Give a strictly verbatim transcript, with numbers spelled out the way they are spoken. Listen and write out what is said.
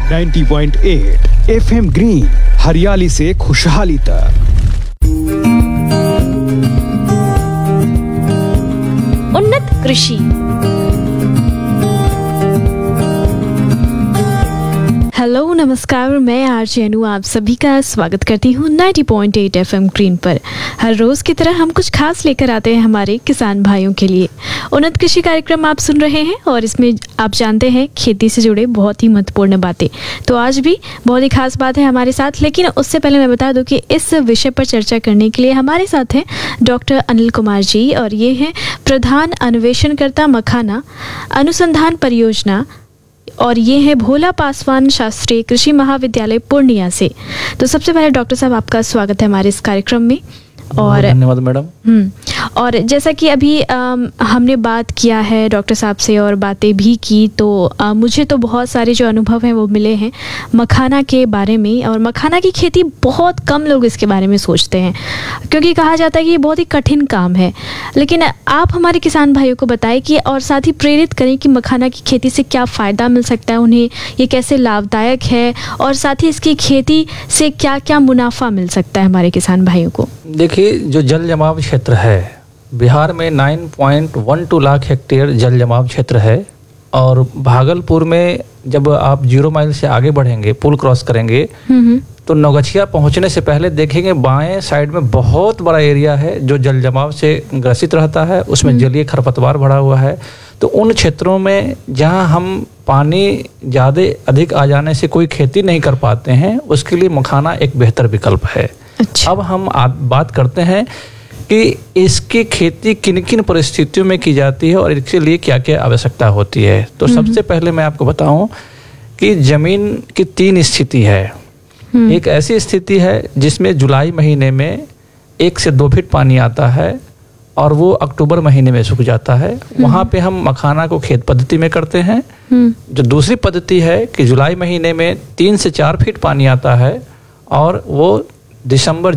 नब्बे पॉइंट आठ FM green, हरियाली से खुशहाली तक। उन्नत कृषि। हेलो नमस्कार, मैं आरजे अनु आप सभी का स्वागत करती हूँ नब्बे पॉइंट आठ एफएम ग्रीन पर। हर रोज़ की तरह हम कुछ खास लेकर आते हैं हमारे किसान भाइयों के लिए। उन्नत कृषि कार्यक्रम आप सुन रहे हैं और इसमें आप जानते हैं खेती से जुड़े बहुत ही महत्वपूर्ण बातें। तो आज भी बहुत ही खास बात है हमारे साथ, लेकिन उससे पहले मैं बता दूं कि इस विषय पर चर्चा करने के लिए हमारे साथ हैं डॉक्टर अनिल कुमार जी, और ये हैं प्रधान अन्वेषणकर्ता मखाना अनुसंधान परियोजना, और ये है भोला पासवान शास्त्रीय कृषि महाविद्यालय पूर्णिया से। तो सबसे पहले डॉक्टर साहब आपका स्वागत है हमारे इस कार्यक्रम में। और धन्यवाद मैडम। हम्म और जैसा कि अभी आ, हमने बात किया है डॉक्टर साहब से और बातें भी की, तो आ, मुझे तो बहुत सारे जो अनुभव हैं वो मिले हैं मखाना के बारे में। और मखाना की खेती बहुत कम लोग इसके बारे में सोचते हैं, क्योंकि कहा जाता है कि ये बहुत ही कठिन काम है। लेकिन आप हमारे किसान भाइयों को बताएं कि, और साथ ही प्रेरित करें कि मखाना की खेती से क्या फ़ायदा मिल सकता है उन्हें, ये कैसे लाभदायक है, और साथ ही इसकी खेती से क्या क्या मुनाफा मिल सकता है हमारे किसान भाइयों को। देखिए, जो जल जमाव क्षेत्र है बिहार में नौ पॉइंट बारह लाख हेक्टेयर जल जमाव क्षेत्र है। और भागलपुर में जब आप जीरो माइल से आगे बढ़ेंगे, पुल क्रॉस करेंगे, तो नौगछिया पहुंचने से पहले देखेंगे बाएं साइड में बहुत बड़ा एरिया है जो जल जमाव से ग्रसित रहता है। उसमें जलीय खरपतवार भरा हुआ है। तो उन क्षेत्रों में जहां हम पानी ज़्यादा अधिक आ जाने से कोई खेती नहीं कर पाते हैं, उसके लिए मखाना एक बेहतर विकल्प है। अच्छा। अब हम बात करते हैं कि इसकी खेती किन किन परिस्थितियों में की जाती है और इसके लिए क्या क्या आवश्यकता होती है। तो सबसे पहले मैं आपको बताऊं कि जमीन की तीन स्थिति है। एक ऐसी स्थिति है जिसमें जुलाई महीने में एक से दो फीट पानी आता है और वो अक्टूबर महीने में सूख जाता है। वहाँ पे हम मखाना को खेत पद्धति में करते हैं। जो दूसरी पद्धति है कि जुलाई महीने में तीन से चार फीट पानी आता है और वो दिसंबर